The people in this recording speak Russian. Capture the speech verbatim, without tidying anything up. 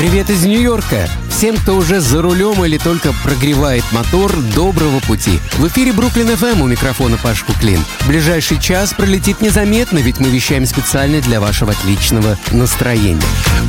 Привет из Нью-Йорка! Всем, кто уже за рулем или только прогревает мотор, доброго пути! В эфире Бруклин эф эм, у микрофона Паш Куклин. Ближайший час пролетит незаметно, ведь мы вещаем специально для вашего отличного настроения.